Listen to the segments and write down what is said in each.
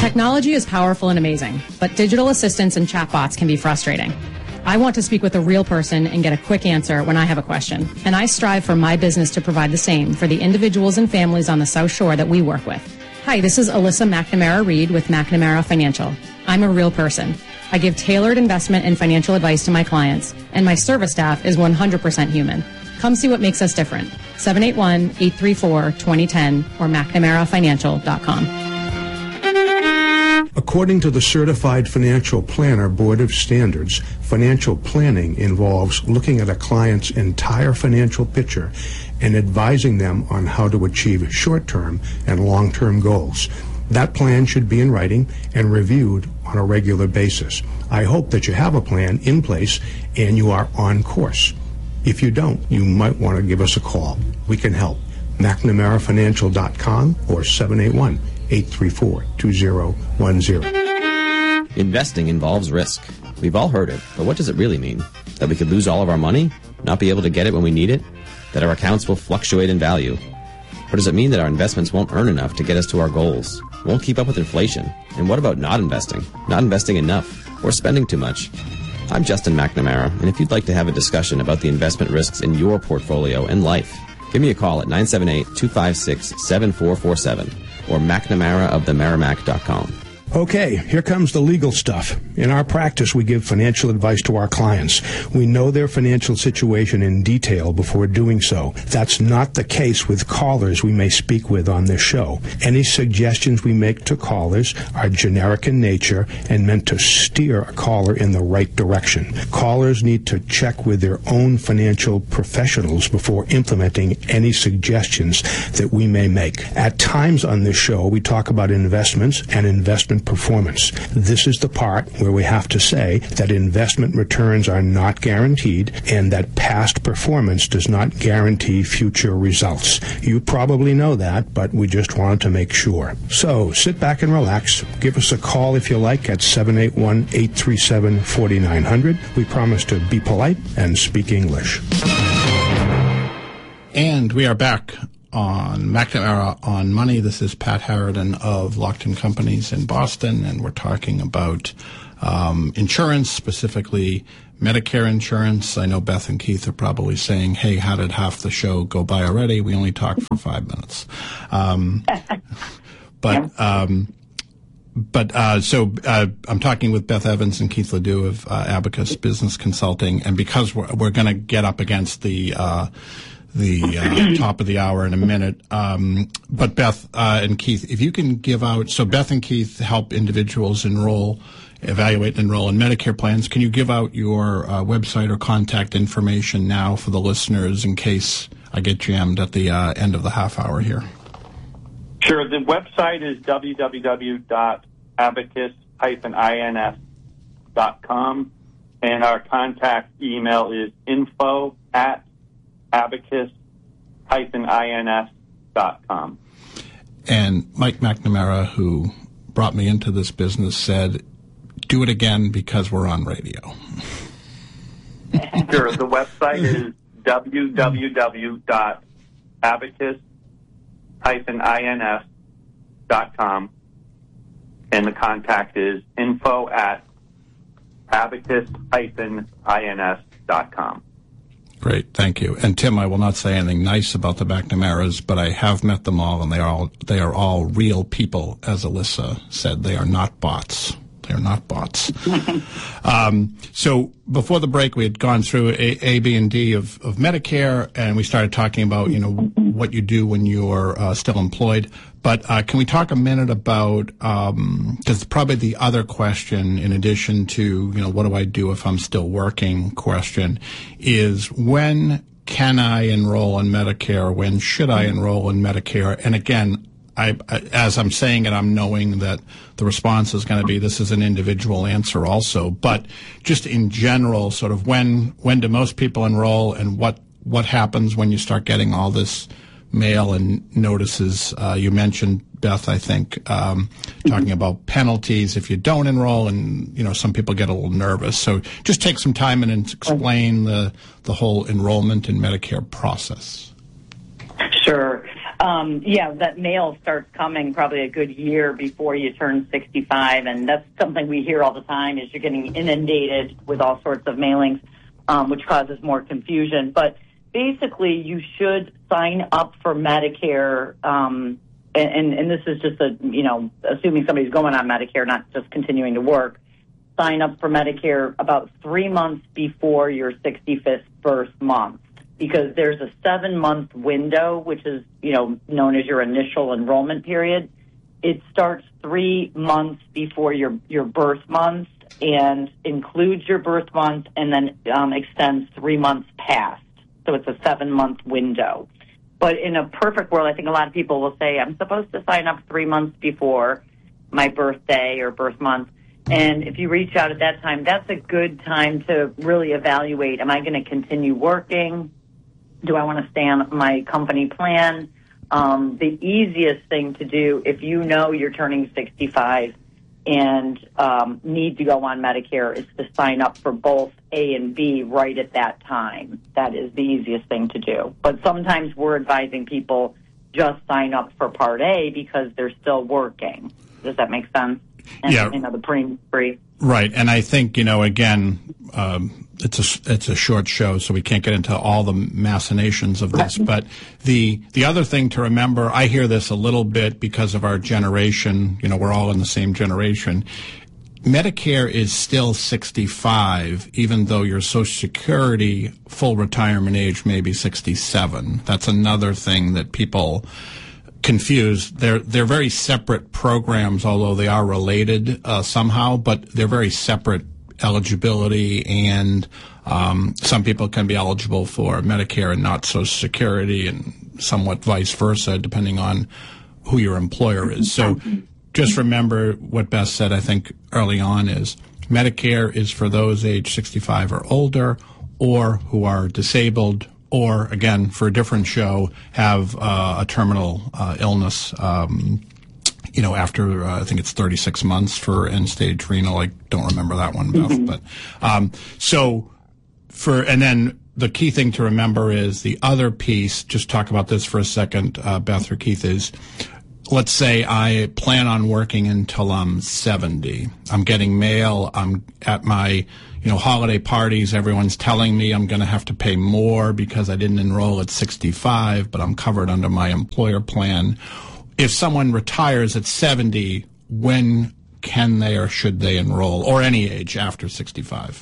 Technology is powerful and amazing, but digital assistants and chatbots can be frustrating. I want to speak with a real person and get a quick answer when I have a question, and I strive for my business to provide the same for the individuals and families on the South Shore that we work with. Hi, this is Alyssa McNamara-Reed with McNamara Financial. I'm a real person. I give tailored investment and financial advice to my clients, and my service staff is 100% human. Come see what makes us different. 781-834-2010 or McNamaraFinancial.com. According to the Certified Financial Planner Board of Standards, financial planning involves looking at a client's entire financial picture and advising them on how to achieve short-term and long-term goals. That plan should be in writing and reviewed on a regular basis. I hope that you have a plan in place and you are on course. If you don't, you might want to give us a call. We can help. McNamaraFinancial.com or 781-834-2010. Investing involves risk. We've all heard it, but what does it really mean? That we could lose all of our money? Not be able to get it when we need it? That our accounts will fluctuate in value? Or does it mean that our investments won't earn enough to get us to our goals? Won't keep up with inflation? And what about not investing? Not investing enough? Or spending too much? I'm Justin McNamara, and if you'd like to have a discussion about the investment risks in your portfolio and life, give me a call at 978-256-7447 or McNamaraoftheMerrimack.com. Okay, here comes the legal stuff. In our practice, we give financial advice to our clients. We know their financial situation in detail before doing so. That's not the case with callers we may speak with on this show. Any suggestions we make to callers are generic in nature and meant to steer a caller in the right direction. Callers need to check with their own financial professionals before implementing any suggestions that we may make. At times on this show, we talk about investments and investment performance. This is the part where we have to say that investment returns are not guaranteed and that past performance does not guarantee future results. You probably know that, but we just wanted to make sure. So sit back and relax. Give us a call if you like at 781-837-4900. We promise to be polite and speak English. And we are back on McNamara on Money. This is Pat Harridan of Lockton Companies in Boston, and we're talking about insurance, specifically Medicare insurance. I know Beth and Keith are probably saying, hey, how did half the show go by already? We only talked for 5 minutes. So I'm talking with Beth Evans and Keith Ledoux of Abacus Business Consulting, and because we're going to get up against the top of the hour in a minute. But Beth and Keith, if you can give out, so Beth and Keith help individuals evaluate and enroll in Medicare plans. Can you give out your website or contact information now for the listeners in case I get jammed at the end of the half hour here? Sure. The website is www.abacus-ins.com, and our contact email is info@abacus-ins.com. And Mike McNamara, who brought me into this business, said, do it again because we're on radio. Sure. The website is www.abacus-ins.com, and the contact is info@abacus-ins.com. Great, thank you. And Tim, I will not say anything nice about the McNamaras, but I have met them all, and they are all real people, as Alyssa said. They are not bots. They're not bots. So before the break, we had gone through A, B, and D of Medicare, and we started talking about, what you do when you're still employed. But can we talk a minute about, because probably the other question, in addition to, what do I do if I'm still working question, is when can I enroll in Medicare? When should I enroll in Medicare? And again, I, as I'm saying it, I'm knowing that the response is going to be this is an individual answer also. But just in general, sort of when do most people enroll, and what happens when you start getting all this mail and notices? You mentioned, Beth, I think, talking about penalties if you don't enroll, and some people get a little nervous. So just take some time and explain the whole enrollment in Medicare process. Sure. That mail starts coming probably a good year before you turn 65, and that's something we hear all the time is you're getting inundated with all sorts of mailings, which causes more confusion. But basically, you should sign up for Medicare, and this is just assuming somebody's going on Medicare, not just continuing to work. Sign up for Medicare about 3 months before your 65th birth month, because there's a 7-month window, which is, known as your initial enrollment period. It starts 3 months before your birth month and includes your birth month and then extends 3 months past. So it's a 7-month window. But in a perfect world, I think a lot of people will say, I'm supposed to sign up 3 months before my birthday or birth month. And if you reach out at that time, that's a good time to really evaluate, am I going to continue working? Do I want to stay on my company plan? The easiest thing to do, if you know you're turning 65 and need to go on Medicare, is to sign up for both A and B right at that time. That is the easiest thing to do. But sometimes we're advising people just sign up for Part A because they're still working. Does that make sense? And, the premium free. Right, and I think again, it's a short show, so we can't get into all the machinations of this. But the other thing to remember, I hear this a little bit because of our generation. We're all in the same generation. Medicare is still 65, even though your Social Security full retirement age may be 67. That's another thing that people confused. They're very separate programs, although they are related somehow, but they're very separate eligibility, and some people can be eligible for Medicare and not Social Security, and somewhat vice versa, depending on who your employer is. So just remember what Beth said, I think, early on, is Medicare is for those age 65 or older, or who are disabled, or, again, for a different show, have a terminal illness, after, I think it's 36 months for end-stage renal. I don't remember that one, Beth. But and then the key thing to remember is the other piece, just talk about this for a second, Beth or Keith, is let's say I plan on working until I'm 70. I'm getting mail. I'm at my holiday parties, everyone's telling me I'm going to have to pay more because I didn't enroll at 65, but I'm covered under my employer plan. If someone retires at 70, when can they or should they enroll, or any age after 65?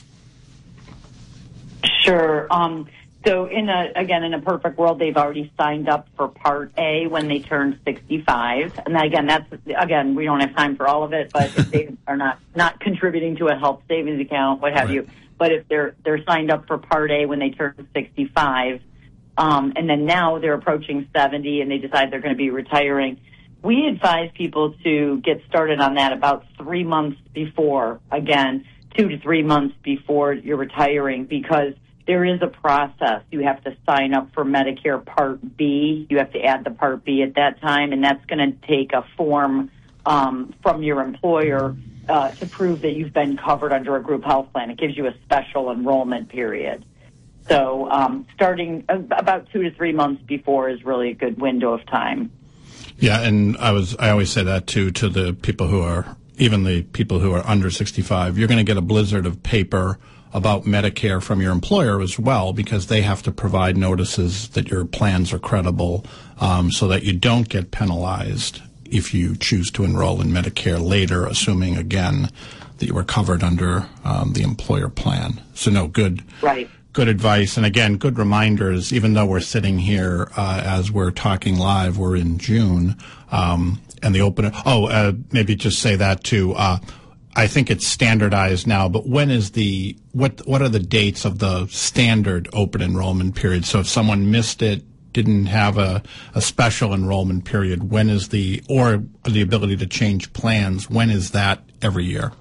Sure. So in a perfect world, they've already signed up for Part A when they turn 65. And we don't have time for all of it, but if they are not contributing to a health savings account, what have you. But if they're signed up for Part A when they turn 65, and then now they're approaching 70 and they decide they're going to be retiring, we advise people to get started on that about 3 months before, 2 to 3 months before you're retiring, because there is a process. You have to sign up for Medicare Part B. You have to add the Part B at that time, and that's going to take a form from your employer to prove that you've been covered under a group health plan. It gives you a special enrollment period. So starting about 2 to 3 months before is really a good window of time. Yeah, and I always say that too to the people who are, even the people who are under 65. You're going to get a blizzard of paper about Medicare from your employer as well, because they have to provide notices that your plans are credible, so that you don't get penalized if you choose to enroll in Medicare later, assuming, again, that you were covered under the employer plan. So, no, good. Right. Good advice. And again, good reminders, even though we're sitting here as we're talking live, we're in June, and the open, maybe just say that too. I think it's standardized now, but when is what are the dates of the standard open enrollment period? So if someone missed it, didn't have a special enrollment period, when is or the ability to change plans, when is that every year?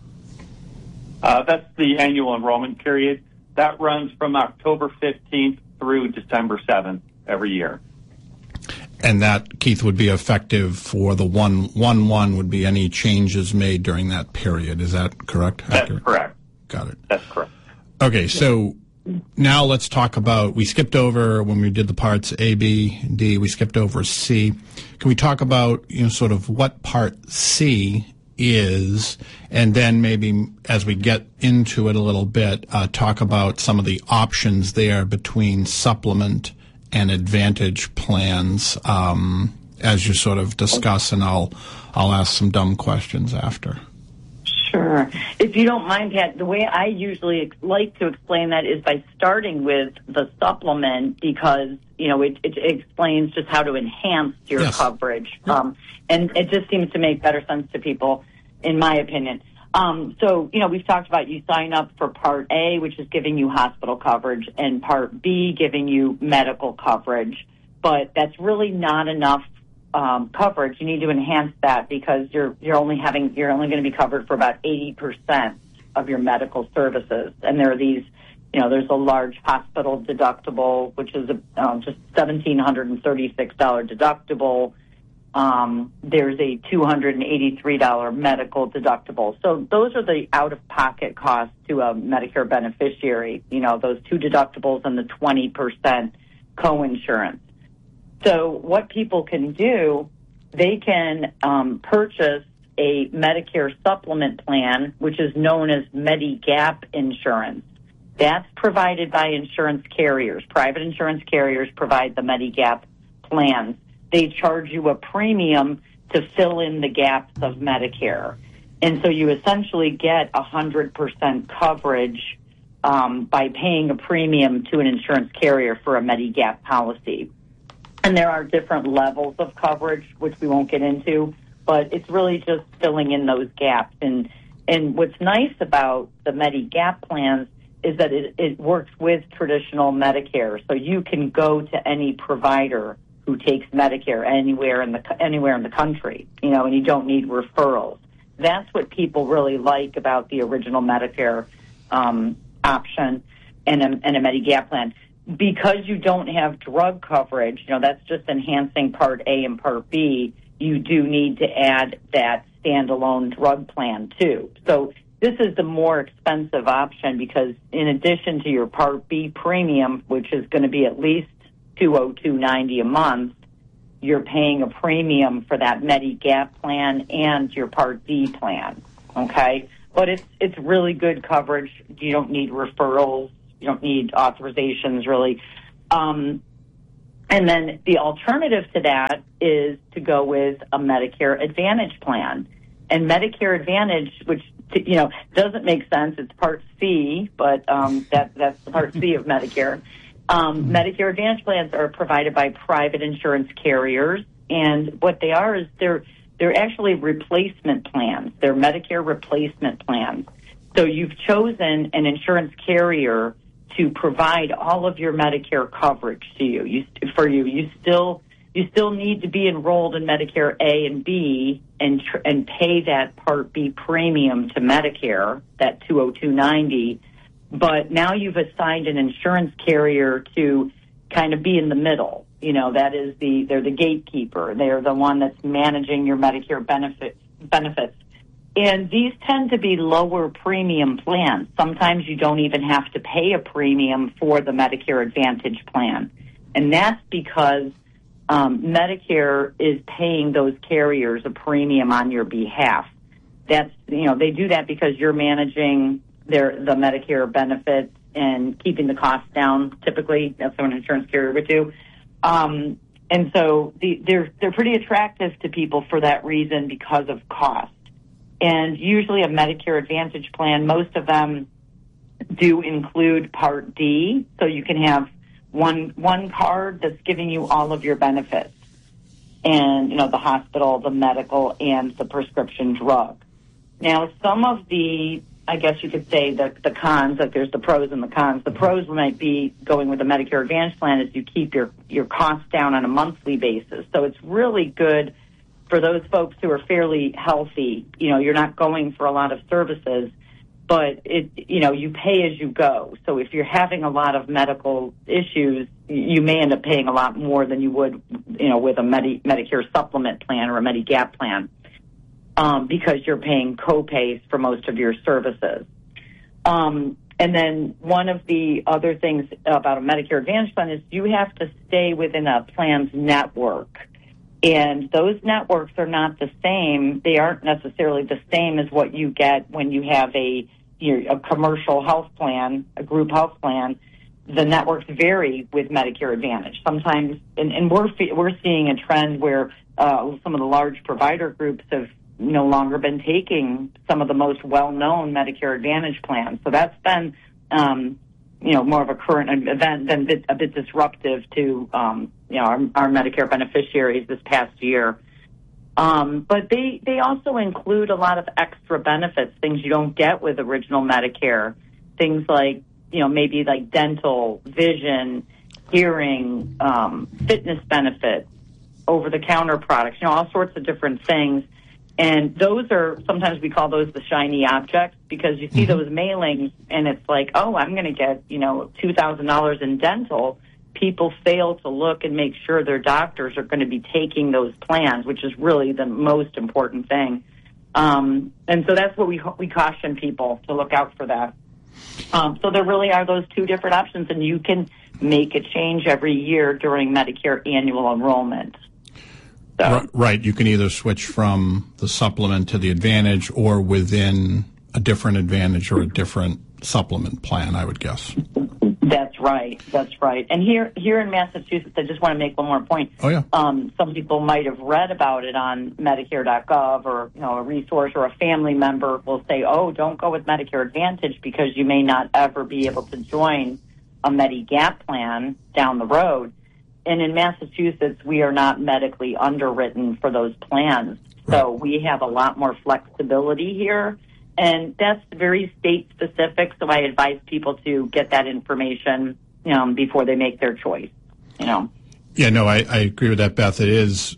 That's the annual enrollment period. That runs from October 15th through December 7th every year. And that, Keith, would be effective for the 1/1 would be any changes made during that period. Is that correct? That's correct. Got it. That's correct. Okay, so now let's talk about, we skipped over when we did the parts A, B, D, we skipped over C. Can we talk about, sort of what part C is, and then maybe as we get into it a little bit, talk about some of the options there between supplement and advantage plans, as you sort of discuss, and I'll ask some dumb questions after. Sure. If you don't mind, Pat, the way I usually like to explain that is by starting with the supplement, because, it explains just how to enhance your coverage. And it just seems to make better sense to people, in my opinion. So, we've talked about you sign up for Part A, which is giving you hospital coverage, and Part B giving you medical coverage. But that's really not enough coverage. You need to enhance that because you're only going to be covered for about 80% of your medical services. And there are these, there's a large hospital deductible, which is just $1,736 deductible. There's a $283 medical deductible. So those are the out-of-pocket costs to a Medicare beneficiary, those two deductibles and the 20% coinsurance. So what people can do, they can purchase a Medicare supplement plan, which is known as Medigap insurance. That's provided by insurance carriers. Private insurance carriers provide the Medigap plans. They charge you a premium to fill in the gaps of Medicare. And so you essentially get 100% coverage by paying a premium to an insurance carrier for a Medigap policy. And there are different levels of coverage, which we won't get into, but it's really just filling in those gaps. And what's nice about the Medigap plans is that it works with traditional Medicare. So you can go to any provider who takes Medicare anywhere in the country, and you don't need referrals. That's what people really like about the original Medicare option and a Medigap plan. Because you don't have drug coverage, that's just enhancing Part A and Part B, you do need to add that standalone drug plan too. So this is the more expensive option because in addition to your Part B premium, which is going to be at least $202.90 a month, you're paying a premium for that Medigap plan and your Part D plan, okay? But it's really good coverage. You don't need referrals. You don't need authorizations, really. And then the alternative to that is to go with a Medicare Advantage plan. And Medicare Advantage, which, doesn't make sense. It's Part C, but that's Part C of Medicare. Medicare Advantage plans are provided by private insurance carriers. And what they are is they're actually replacement plans. They're Medicare replacement plans. So you've chosen an insurance carrier to provide all of your Medicare coverage to you. You still need to be enrolled in Medicare A and B and pay that Part B premium to Medicare, that $202.90. But now you've assigned an insurance carrier to kind of be in the middle. That is they're the gatekeeper. They're the one that's managing your Medicare benefits. And these tend to be lower premium plans. Sometimes you don't even have to pay a premium for the Medicare Advantage plan. And that's because Medicare is paying those carriers a premium on your behalf. They do that because you're managing the Medicare benefits and keeping the costs down. Typically, that's what an insurance carrier would do. And so they're pretty attractive to people for that reason because of cost. And usually a Medicare Advantage plan, most of them do include Part D, so you can have one card that's giving you all of your benefits. And, the hospital, the medical, and the prescription drug. Now, some of the, I guess you could say the cons, like there's the pros and the cons. The pros might be going with the Medicare Advantage plan is you keep your costs down on a monthly basis. So it's really good for those folks who are fairly healthy. You're not going for a lot of services, but you pay as you go. So if you're having a lot of medical issues, you may end up paying a lot more than you would, with a Medicare supplement plan or a Medigap plan, because you're paying co-pays for most of your services. And then one of the other things about a Medicare Advantage plan is you have to stay within a plan's network. And those networks are not the same. They aren't necessarily the same as what you get when you have a commercial health plan, a group health plan. The networks vary with Medicare Advantage. Sometimes, and we're seeing a trend where some of the large provider groups have no longer been taking some of the most well-known Medicare Advantage plans. So that's been, more of a current event than a bit disruptive to, our Medicare beneficiaries this past year. But they also include a lot of extra benefits, things you don't get with original Medicare, things like, maybe like dental, vision, hearing, fitness benefits, over-the-counter products, all sorts of different things. And those are, sometimes we call those the shiny objects, because you see those mailings and it's like, oh, I'm going to get, $2,000 in dental. People fail to look and make sure their doctors are going to be taking those plans, which is really the most important thing. And so that's what we caution people to look out for that. So there really are those two different options, and you can make a change every year during Medicare annual enrollment. So. Right. You can either switch from the supplement to the Advantage or within a different Advantage or a different supplement plan, I would guess. That's right. And here in Massachusetts, I just want to make one more point. Oh, yeah. Some people might have read about it on Medicare.gov, or a resource, or a family member will say, oh, don't go with Medicare Advantage because you may not ever be able to join a Medigap plan down the road. And in Massachusetts, we are not medically underwritten for those plans. Right. So we have a lot more flexibility here. And that's very state-specific, so I advise people to get that information before they make their choice, Yeah, no, I agree with that, Beth. It is,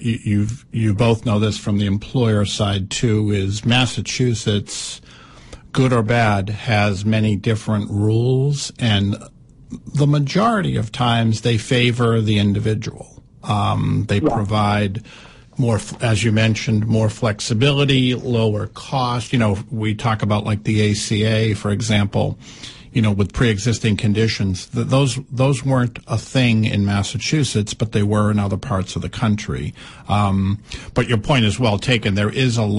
you both know this from the employer side, too, is Massachusetts, good or bad, has many different rules, and the majority of times they favor the individual. They provide more, as you mentioned, more flexibility, lower cost. We talk about like the ACA, for example, with pre-existing conditions. Those weren't a thing in Massachusetts, but they were in other parts of the country. But your point is well taken. There's also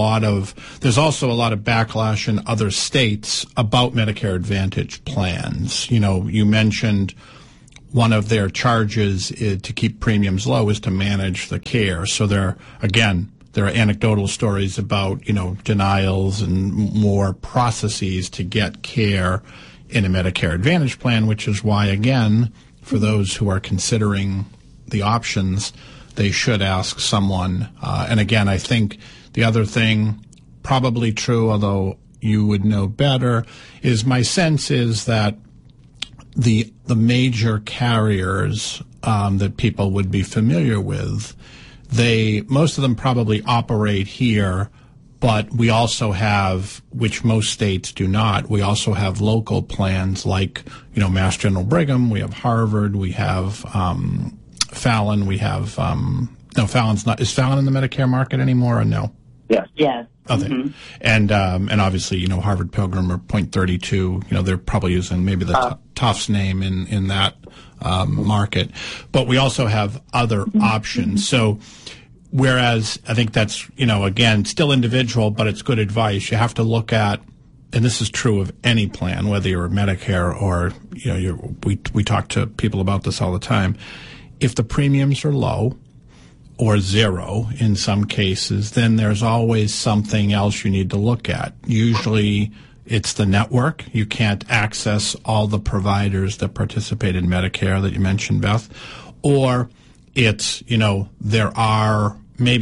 a lot of backlash in other states about Medicare Advantage plans. You mentioned one of their charges to keep premiums low is to manage the care. So there are anecdotal stories about, denials and more processes to get care in a Medicare Advantage plan, which is why, again, for those who are considering the options, they should ask someone. And again, I think the other thing, probably true, although you would know better, is my sense is that the major carriers that people would be familiar with, most of them probably operate here, but we also have, which most states do not, we also have local plans like, Mass General Brigham, we have Harvard, we have Fallon, we have, no, Fallon's not, is Fallon in the Medicare market anymore or no? Yes. Yes. Okay. Mm-hmm. And obviously, Harvard Pilgrim or Point 32, they're probably using maybe the Tufts name in that market. But we also have other options. So whereas I think that's, again, still individual, but it's good advice. You have to look at, and this is true of any plan, whether you're a Medicare or, we talk to people about this all the time. If the premiums are low, or zero in some cases, then there's always something else you need to look at. Usually it's the network. You can't access all the providers that participate in Medicare that you mentioned, Beth. Or it's, there are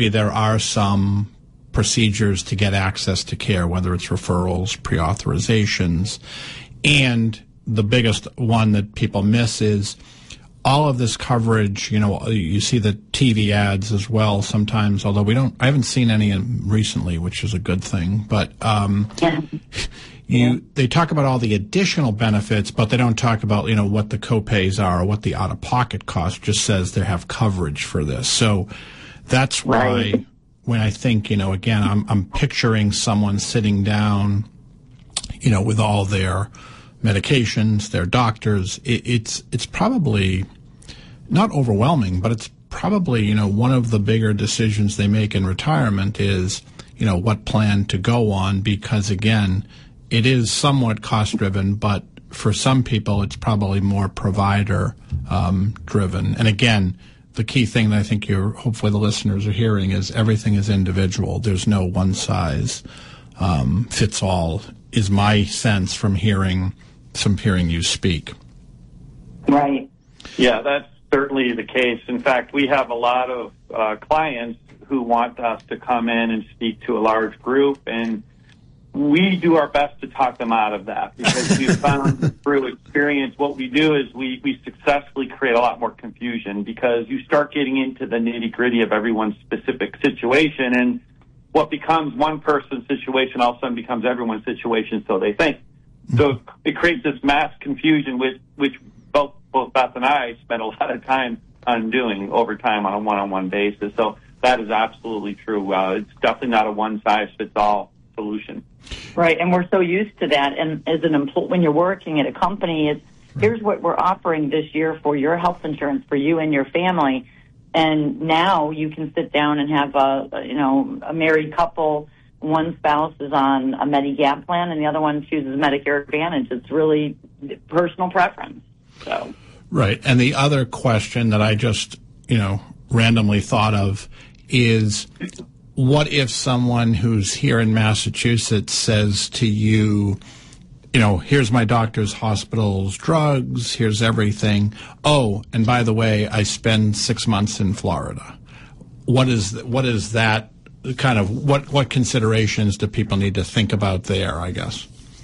some procedures to get access to care, whether it's referrals, pre-authorizations. And the biggest one that people miss is all of this coverage, you see the TV ads as well sometimes, although I haven't seen any recently, which is a good thing. But they talk about all the additional benefits, but they don't talk about, what the copays are or what the out-of-pocket cost. Just says they have coverage for this. So that's why when I think, again, I'm picturing someone sitting down, with all their medications, their doctors. It's probably not overwhelming, but it's probably, one of the bigger decisions they make in retirement is, what plan to go on, because again, it is somewhat cost driven, but for some people it's probably more provider driven. And again, the key thing that I think hopefully the listeners are hearing is everything is individual. There's no one size fits all, is my sense from hearing you speak. Right. Yeah, that's certainly the case. In fact, we have a lot of clients who want us to come in and speak to a large group, and we do our best to talk them out of that, because we've found through experience what we do is we successfully create a lot more confusion, because you start getting into the nitty-gritty of everyone's specific situation, and what becomes one person's situation all of a sudden becomes everyone's situation, so they think. So it creates this mass confusion, which both Beth and I spent a lot of time undoing over time on a one-on-one basis. So that is absolutely true. It's definitely not a one-size-fits-all solution. Right, and we're so used to that. And as an when you're working at a company, here's what we're offering this year for your health insurance for you and your family. And now you can sit down and have a married couple. One spouse is on a Medigap plan, and the other one chooses Medicare Advantage. It's really personal preference. So. Right, and the other question that I just randomly thought of is, what if someone who's here in Massachusetts says to you, here's my doctor's, hospital's, drugs, here's everything. Oh, and by the way, I spend 6 months in Florida. What is that kind of, what considerations do people need to think about there, I guess?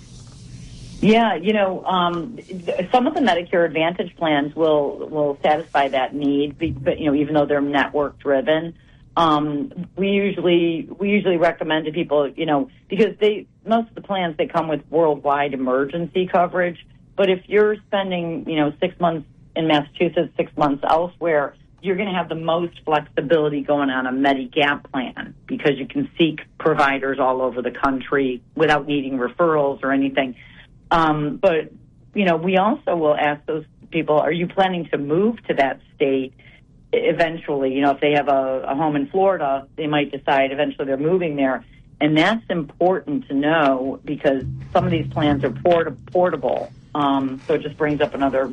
Yeah, some of the Medicare Advantage plans will satisfy that need, but even though they're network driven, we usually recommend to people, because most of the plans, they come with worldwide emergency coverage. But if you're spending 6 months in Massachusetts, 6 months elsewhere, you're going to have the most flexibility going on a Medigap plan, because you can seek providers all over the country without needing referrals or anything. But, we also will ask those people, are you planning to move to that state eventually? If they have a home in Florida, they might decide eventually they're moving there. And that's important to know, because some of these plans are portable. So it just brings up another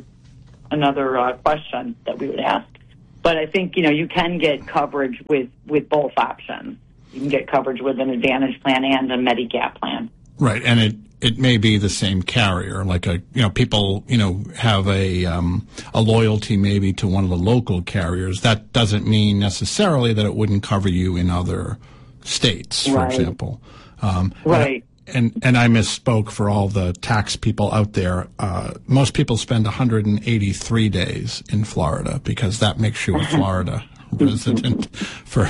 question that we would ask. But I think, you can get coverage with both options. You can get coverage with an Advantage plan and a Medigap plan. Right, and it may be the same carrier, like people have a loyalty maybe to one of the local carriers. That doesn't mean necessarily that it wouldn't cover you in other states, for example. Right. And I misspoke for all the tax people out there. Most people spend 183 days in Florida, because that makes you a Florida resident for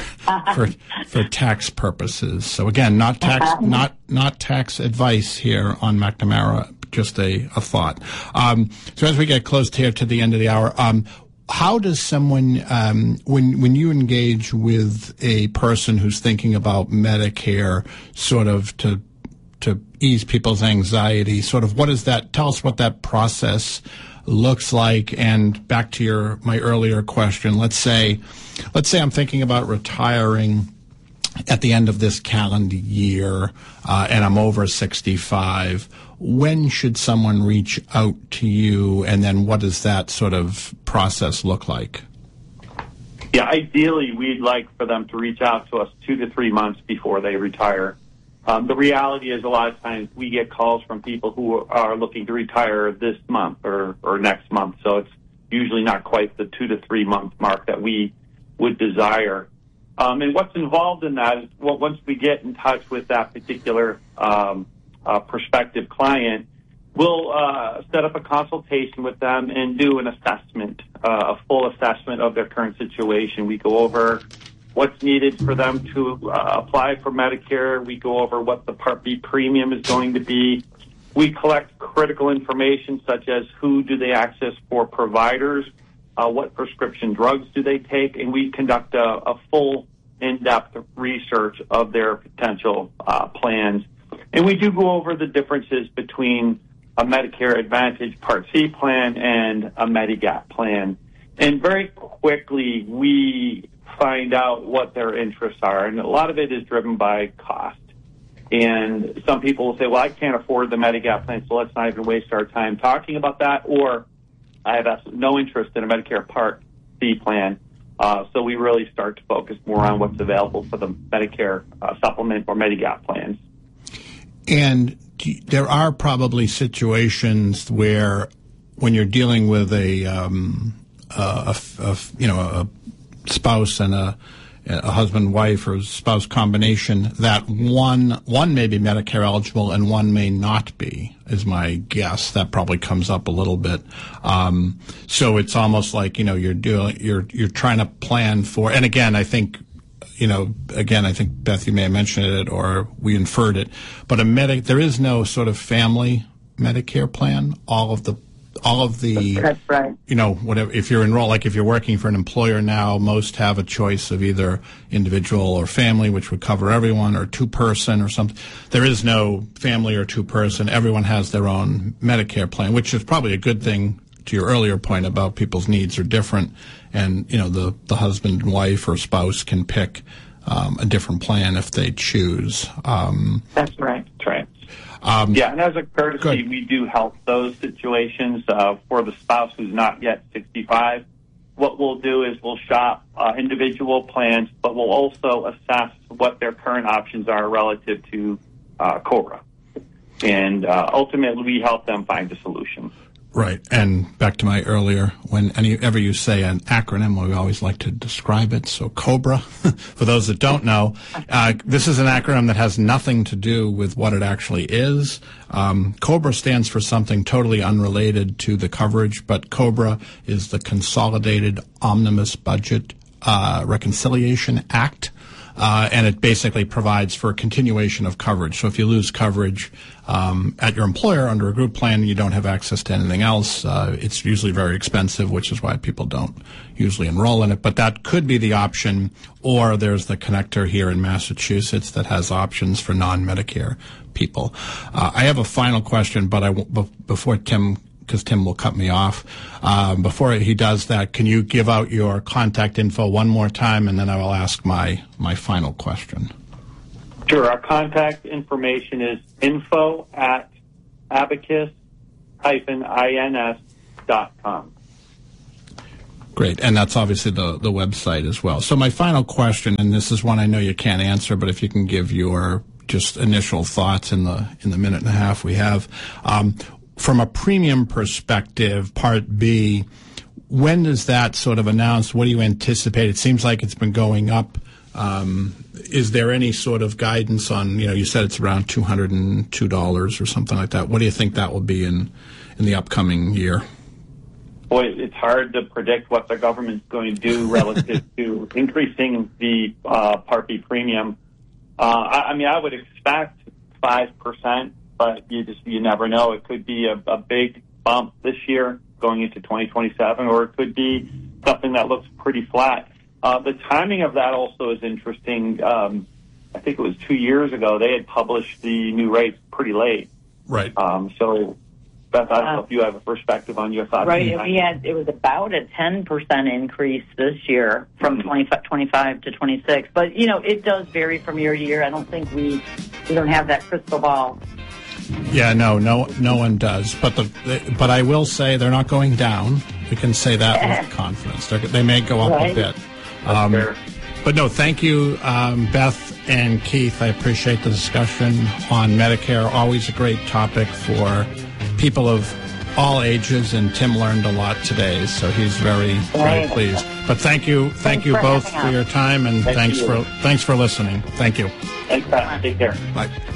tax purposes. So again, not tax advice here on McNamara, just a thought. So as we get close here to the end of the hour, how does someone, when you engage with a person who's thinking about Medicare, sort of to ease people's anxiety, sort of what is that? Tell us what that process looks like. And back to my earlier question, let's say I'm thinking about retiring at the end of this calendar year, and I'm over 65. When should someone reach out to you, and then what does that sort of process look like? Yeah, ideally, we'd like for them to reach out to us 2 to 3 months before they retire. The reality is, a lot of times we get calls from people who are looking to retire this month or next month, so it's usually not quite the 2 to 3 month mark that we would desire. And what's involved in that is, once we get in touch with that particular prospective client, we'll set up a consultation with them and do an assessment, a full assessment of their current situation. We go over what's needed for them to apply for Medicare. We go over what the Part B premium is going to be. We collect critical information such as who do they access for providers, what prescription drugs do they take, and we conduct a full in-depth research of their potential plans. And we do go over the differences between a Medicare Advantage Part C plan and a Medigap plan. And very quickly, we find out what their interests are. And a lot of it is driven by cost. And some people will say, well, I can't afford the Medigap plan, so let's not even waste our time talking about that. Or I have no interest in a Medicare Part C plan. So we really start to focus more on what's available for the Medicare supplement or Medigap plans. And there are probably situations where, when you're dealing with a spouse and a husband, wife, or spouse combination, that one may be Medicare eligible and one may not be, is my guess. That probably comes up a little bit. So it's almost like, you're trying to plan for, and again, I think, Beth, you may have mentioned it or we inferred it, but there is no sort of family Medicare plan. All of the That's right. Whatever, if you're enrolled, like if you're working for an employer now, most have a choice of either individual or family, which would cover everyone, or two-person or something. There is no family or two-person. Everyone has their own Medicare plan, which is probably a good thing, to your earlier point about people's needs are different. And, the husband and wife or spouse can pick a different plan if they choose. That's right. That's right. And as a courtesy, we do help those situations for the spouse who's not yet 65. What we'll do is we'll shop individual plans, but we'll also assess what their current options are relative to COBRA. And ultimately, we help them find a solution. Right. And back to my earlier, whenever you say an acronym, we always like to describe it. So COBRA, for those that don't know, this is an acronym that has nothing to do with what it actually is. COBRA stands for something totally unrelated to the coverage, but COBRA is the Consolidated Omnibus Budget Reconciliation Act. And it basically provides for a continuation of coverage. So if you lose coverage at your employer under a group plan, you don't have access to anything else. It's usually very expensive, which is why people don't usually enroll in it. But that could be the option. Or there's the connector here in Massachusetts that has options for non-Medicare people. I have a final question, but before Tim, because Tim will cut me off. Before he does that, can you give out your contact info one more time, and then I will ask my final question. Sure. Our contact information is info@abacus-ins.com. Great, and that's obviously the website as well. So my final question, and this is one I know you can't answer, but if you can give your just initial thoughts in the minute and a half we have. From a premium perspective, Part B, when does that sort of announce? What do you anticipate? It seems like it's been going up. Is there any sort of guidance on, you said it's around $202 or something like that. What do you think that will be in the upcoming year? Boy, it's hard to predict what the government's going to do relative to increasing the Part B premium. I would expect 5%. But you never know. It could be a big bump this year going into 2027, or it could be something that looks pretty flat. The timing of that also is interesting. I think it was 2 years ago. They had published the new rates pretty late. Right. So, Beth, I don't know if you have a perspective on your thoughts. Right. It was about a 10% increase this year from 25 to 26. But, it does vary from year to year. I don't think we don't have that crystal ball. Yeah, no one does. But I will say they're not going down. We can say that with confidence. They may go up a bit. But no, thank you, Beth and Keith. I appreciate the discussion on Medicare. Always a great topic for people of all ages, and Tim learned a lot today, so he's very pleased. But thank you both for your time, and thanks for listening. Thank you. Thanks, Pat. Take care. Bye.